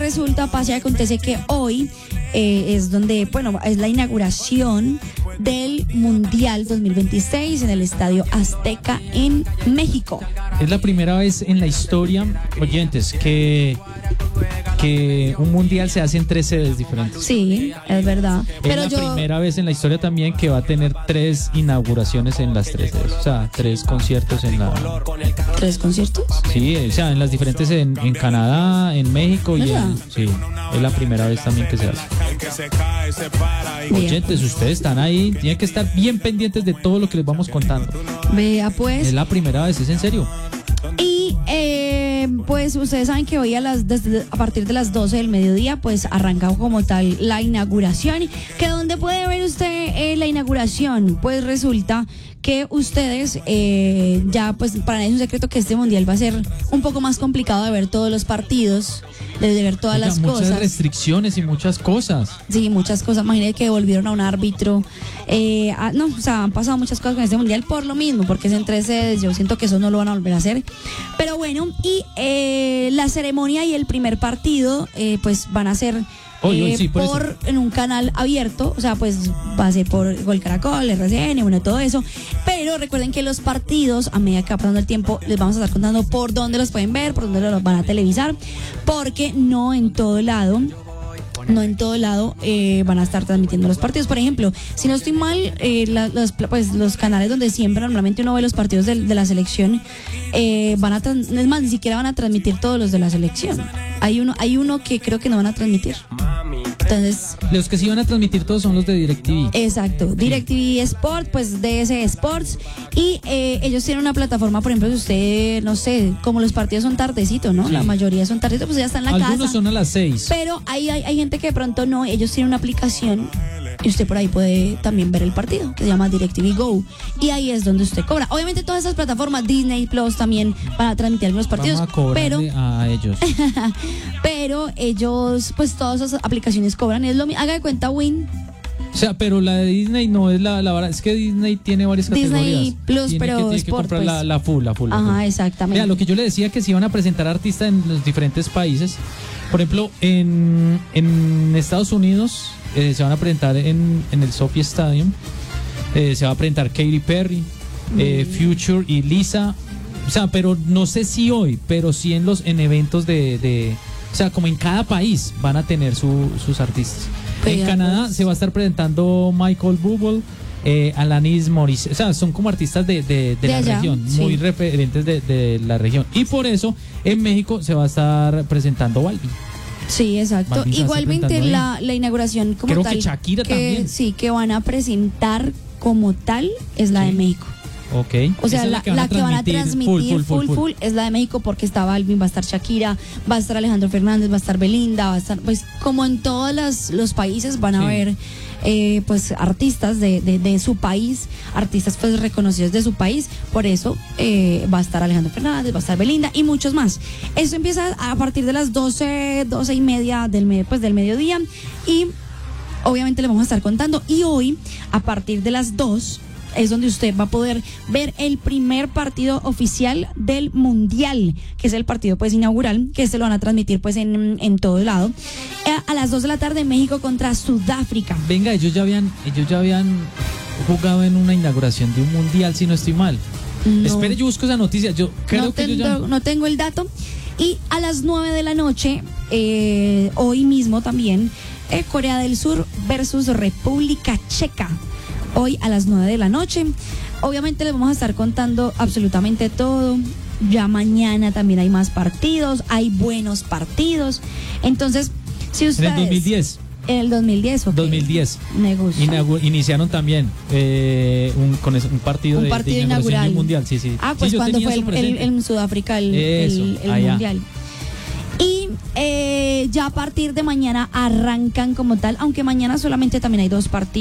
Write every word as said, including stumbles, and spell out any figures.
resulta, pasa y acontece que hoy eh, es donde, bueno, es la inauguración del Mundial dos mil veintiséis en el Estadio Azteca en México. Es la primera vez en la historia, oyentes, que, que un mundial se hace en tres sedes diferentes. Sí, es verdad. Es Pero la yo... primera vez en la historia también que va a tener tres inauguraciones en las tres sedes. O sea, tres conciertos en la... ¿Tres conciertos? Sí, o sea, en las diferentes en, en Canadá, en México y ¿Verdad? en... Sí, es la primera vez también que se hace. Vea, Oyentes, ustedes están ahí, tienen que estar bien pendientes de todo lo que les vamos contando. vea pues. Es la primera vez, es en serio. Y eh, pues ustedes saben que hoy a las desde, a partir de las doce del mediodía pues arranca como tal la inauguración. ¿Que dónde puede ver usted eh, la inauguración? Pues resulta que ustedes eh, ya pues para nadie es un secreto que este mundial va a ser un poco más complicado de ver todos los partidos, de ver todas Oiga, las muchas cosas. restricciones y muchas cosas. Sí, muchas cosas. Imagínate que volvieron a un árbitro. Eh, ah, no, o sea, han pasado muchas cosas con este mundial por lo mismo, porque es en tres sedes. Yo siento que eso no lo van a volver a hacer. Pero bueno, y eh, la ceremonia y el primer partido, eh, pues van a ser Hoy, hoy, eh, sí, por por, eso. en un canal abierto. O sea, pues va a ser por Gol Caracol, R C N, bueno, todo eso. Pero recuerden que los partidos, a medida que va pasando el tiempo, les vamos a estar contando por dónde los pueden ver, por dónde los van a televisar, porque no en todo lado. No en todo lado eh, van a estar transmitiendo los partidos. Por ejemplo, si no estoy mal, eh, la, los, pues, los canales donde siempre normalmente uno ve los partidos de, de la selección, eh, van a trans, es más, ni siquiera van a transmitir todos los de la selección. Hay uno, hay uno que creo que no van a transmitir. Entonces, Los que sí van a transmitir todos son los de DirecTV. exacto, DirecTV Sport, pues D S Sports, y eh, ellos tienen una plataforma, por ejemplo, si usted, no sé, como los partidos son tardecito, ¿no? Sí. La mayoría son tardecito, pues ya está en la Algunos casa. son a las seis. Pero hay, hay, hay gente que de pronto no, ellos tienen una aplicación y usted por ahí puede también ver el partido, que se llama DirecTV Go, y ahí es donde usted cobra. Obviamente todas esas plataformas, Disney Plus también van a transmitir algunos partidos, Vamos a pero cobrarle a ellos. pero ellos, pues todas esas aplicaciones cobran, es lo mismo. Haga de cuenta Win, O sea, pero la de Disney no es la, la verdad, es que Disney tiene varias categorías. Disney Plus, Tiene pero que, tiene que Sport, comprar pues. la, la full, la full. la full. Ajá, exactamente. Mira, lo que yo le decía que se iban a presentar artistas en los diferentes países. Por ejemplo, en, en Estados Unidos eh, se van a presentar en, en el SoFi Stadium. Eh, se va a presentar Katy Perry, eh, Future y Lisa. O sea, pero no sé si hoy, pero sí en los en eventos de, de o sea, como en cada país van a tener su, sus artistas. En Vea, Canadá pues. se va a estar presentando Michael Bublé, eh, Alanis Morissette, o sea, son como artistas de, de, de, De la allá, región, sí. muy referentes de, de la región. Y por eso en México se va a estar presentando Balvin. Sí, exacto. Balvin se va a estar Igualmente presentando la, la inauguración como Creo tal. que Shakira también. Sí, que van a presentar como tal es la Sí. de México. Ok. O sea, Esa es la, la que van a transmitir full, full, es la de México, porque está Balvin, va a estar Shakira, va a estar Alejandro Fernández, va a estar Belinda, va a estar, pues como en todos las, los países van a Sí. haber eh, pues artistas de, de, de su país, artistas pues reconocidos de su país, por eso eh, va a estar Alejandro Fernández, va a estar Belinda y muchos más. Eso empieza a partir de las doce, doce y media del, me- pues, del mediodía, y obviamente le vamos a estar contando. Y hoy, a partir de las dos, es donde usted va a poder ver el primer partido oficial del Mundial, que es el partido pues inaugural, que se lo van a transmitir pues en, en todo lado. Eh, a las dos de la tarde, México contra Sudáfrica. Venga, ellos ya habían, ellos ya habían jugado en una inauguración de un mundial, si no estoy mal. No. Espere, yo busco esa noticia. Yo creo no, que tengo, ellos ya... no tengo el dato. Y a las nueve de la noche, eh, hoy mismo también, eh, Corea del Sur versus República Checa. Hoy a las nueve de la noche. Obviamente les vamos a estar contando absolutamente todo. Ya mañana también hay más partidos, hay buenos partidos. Entonces, si En ustedes... el dos mil diez. En el dos mil diez, ok. dos mil diez. Me gusta. Inagu- iniciaron también eh, un, con ese- un partido, Un de, partido de inauguración inaugural. de un mundial. Sí, sí. Ah, pues Sí, yo cuando tenía fue eso el, el- presente. en Sudáfrica el, Eso, el- el allá. mundial. Y eh, ya a partir de mañana arrancan como tal, aunque mañana solamente también hay dos partidos.